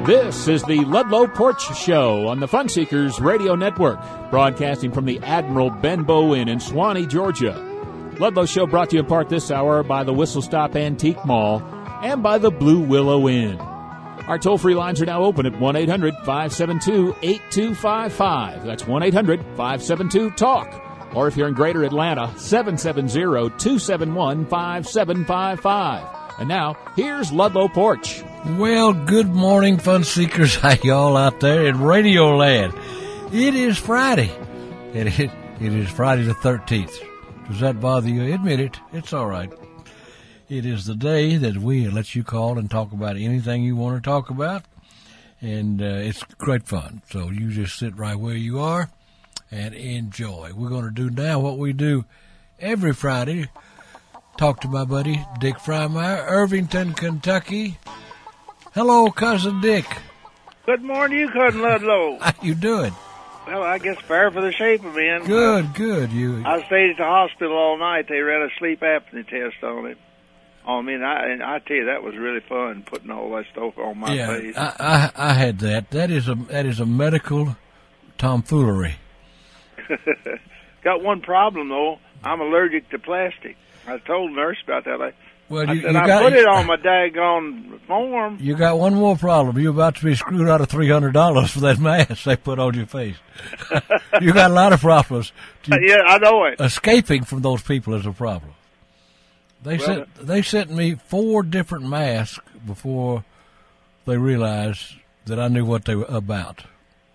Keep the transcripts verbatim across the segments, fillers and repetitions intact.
This is the Ludlow Porch Show on the Fun Seekers Radio Network, broadcasting from the Admiral Benbow Inn in Swanee, Georgia. Ludlow Show brought to you in part this hour by the Whistle Stop Antique Mall and by the Blue Willow Inn. Our toll-free lines are now open at one eight hundred five seven two eight two five five. That's one eight hundred five seven two talk. Or if you're in Greater Atlanta, seven seven zero two seven one five seven five five. And now, here's Ludlow Porch. Well, good morning, Fun Seekers. How y'all out there in Radio Land? It is Friday. It, it, it is Friday the thirteenth. Does that bother you? Admit it. It's all right. It is the day that we let you call and talk about anything you want to talk about. And uh, it's great fun. So you just sit right where you are and enjoy. We're going to do now what we do every Friday. Talk to my buddy, Dick Frymeyer, Irvington, Kentucky. Hello, Cousin Dick. Good morning to you, Cousin Ludlow. How you doing? Well, I guess fair for the shape of men. Good, uh, good. You. I stayed at the hospital all night. They ran a sleep apnea test on it. I mean, I, and I tell you, that was really fun, putting all that stuff on my yeah, face. I, I, I had that. That is a that is a medical tomfoolery. Got one problem, though. I'm allergic to plastic. I told the nurse about that. I, Well, I you, said, you I got, put it on my daggone form. You got one more problem. You're about to be screwed out of three hundred dollars for that mask they put on your face. You got a lot of problems. You, yeah, I know it. Escaping from those people is a problem. They well, sent they sent me four different masks before they realized that I knew what they were about.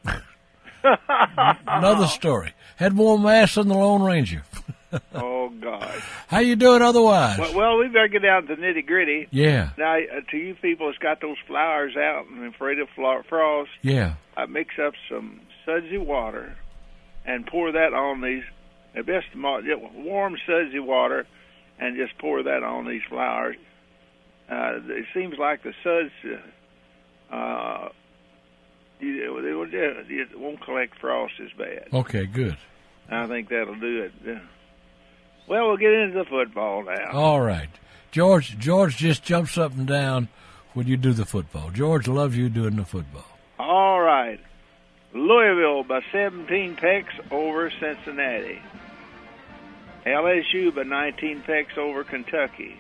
Another story. Had more masks than the Lone Ranger. Oh, God. How you doing otherwise? Well, well, we better get down to the nitty-gritty. Yeah. Now, uh, to you people that's got those flowers out and afraid of fla- frost, yeah. I mix up some sudsy water and pour that on these, the best warm sudsy water, and just pour that on these flowers. Uh, it seems like the suds, uh, you, it, it won't collect frost as bad. Okay, good. I think that'll do it. Uh, Well, we'll get into the football now. All right. George George just jumps up and down when you do the football. George loves you doing the football. All right. Louisville by seventeen pecks over Cincinnati. L S U by nineteen pecks over Kentucky.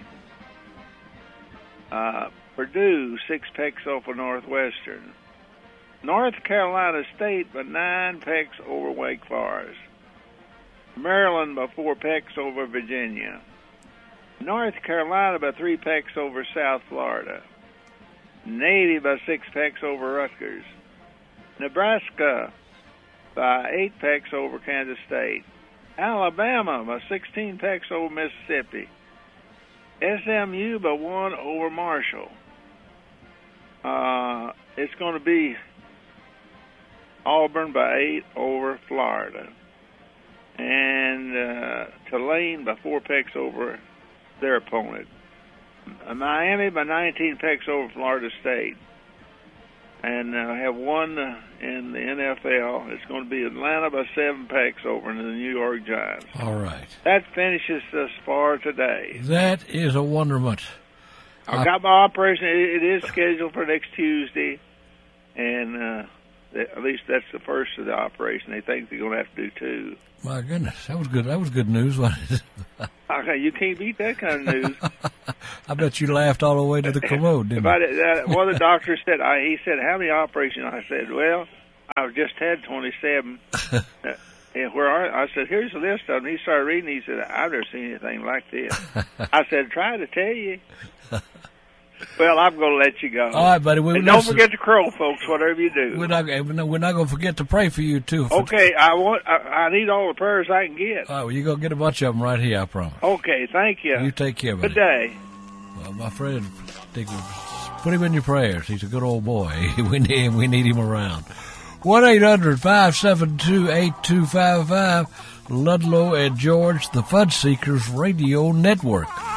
Uh, Purdue, six pecks over Northwestern. North Carolina State by nine pecks over Wake Forest. Maryland by four pecks over Virginia. North Carolina by three pecks over South Florida. Navy by six pecks over Rutgers. Nebraska by eight pecks over Kansas State. Alabama by sixteen pecks over Mississippi. S M U by one over Marshall. Uh, it's going to be Auburn by eight over Florida. And uh, Tulane by four pecks over their opponent. Uh, Miami by nineteen pecks over Florida State. And uh, have one uh, in the N F L. It's going to be Atlanta by seven pecks over the New York Giants. All right. That finishes us for today. That is a wonderment. I got my operation. It is scheduled for next Tuesday. And uh, at least that's the first of the operation. They think they're going to have to do two. My goodness, that was good. That was good news, wasn't it? Okay, you can't beat that kind of news. I bet you laughed all the way to the commode, didn't About you? it, uh, one of the doctors said, I, he said, how many operations? I said, well, I've just had twenty-seven. uh, and where are, I said, here's a list of them. He started reading. He said, I've never seen anything like this. I said, try to tell you. Well, I'm going to let you go. All right, buddy. We and don't forget to crow, folks, whatever you do. We're not, we're not going to forget to pray for you, too. Okay, I want. I, I need all the prayers I can get. All right, well, you're going to get a bunch of them right here, I promise. Okay, thank you. You take care, buddy. Good day. Well, my friend, put him in your prayers. He's a good old boy. We need him, we need him around. one eight hundred five seven two eight two five five, Ludlow and George, the Fun Seekers Radio Network.